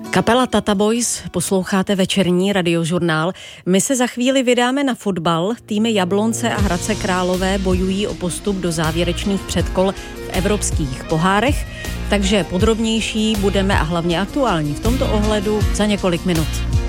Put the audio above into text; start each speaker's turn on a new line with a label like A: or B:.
A: Kapela Tata Boys, posloucháte večerní radiožurnál. My se za chvíli vydáme na fotbal. Týmy Jablonce a Hradce Králové bojují o postup do závěrečných předkol v evropských pohárech, takže podrobnější budeme a hlavně aktuální v tomto ohledu za několik minut.